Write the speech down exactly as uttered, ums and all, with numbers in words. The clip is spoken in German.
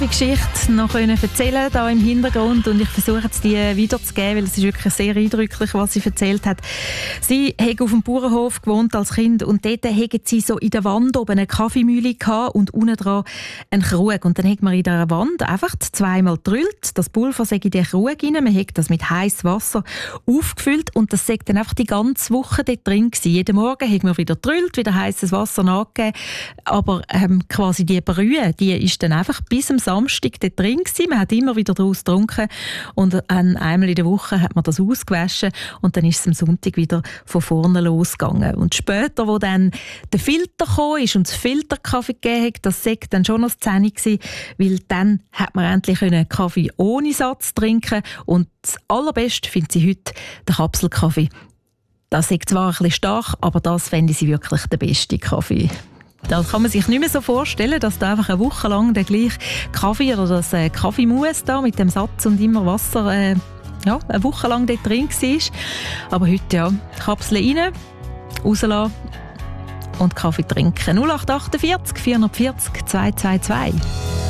die Geschichte noch erzählen da im Hintergrund und ich versuche jetzt die wiederzugeben, weil es ist wirklich sehr eindrücklich, was sie erzählt hat. Sie hat auf dem Bauernhof gewohnt als Kind und dort hat sie so in der Wand oben eine Kaffeemühle gehabt und unten dran einen Krug. Und dann hat man in dieser Wand einfach zweimal gedrüllt, das Pulver sei in den Krug rein, man hat das mit heißem Wasser aufgefüllt und das sei dann einfach die ganze Woche dort drin gewesen. Jeden Morgen hat man wieder gedrüllt, wieder heißes Wasser nachgegeben, aber ähm, quasi die Brühe, die ist dann einfach bis am Samstag dort drin gewesen. Man hat immer wieder daraus getrunken und einmal in der Woche hat man das ausgewaschen und dann ist es am Sonntag wieder von vorne losgegangen. Und später, wo dann der Filter gekommen ist und das Filterkaffee gegeben hat, das war dann schon noch das Zähne gewesen, weil dann hat man endlich einen Kaffee ohne Satz trinken und das Allerbeste findet sie heute den Kapselkaffee. Das ist zwar ein bisschen stark, aber das fände sie wirklich der beste Kaffee. Da kann man sich nicht mehr so vorstellen, dass da einfach eine Woche lang der gleiche Kaffee oder das äh, Kaffeemus da mit dem Satz und immer Wasser äh, ja, eine Woche lang dort drin war. Aber heute ja, Kapsel rein, rauslassen und Kaffee trinken. null acht acht vier vier vier vier zwei zwei zwei